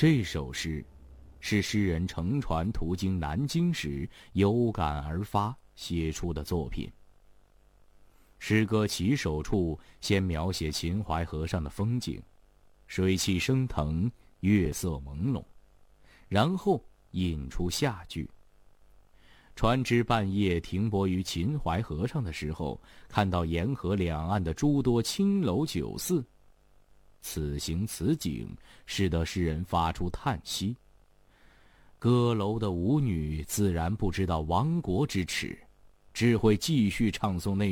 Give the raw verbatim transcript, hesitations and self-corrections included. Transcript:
这首诗是诗人乘船途经南京时有感而发写出的作品。诗歌起首处先描写秦淮河上的风景，水汽升腾，月色朦胧，然后引出下句：船只半夜停泊于秦淮河上的时候，看到沿河两岸的诸多青楼酒肆。此形此景，使得诗人发出叹息。歌楼的舞女自然不知道亡国之耻，只会继续唱诵那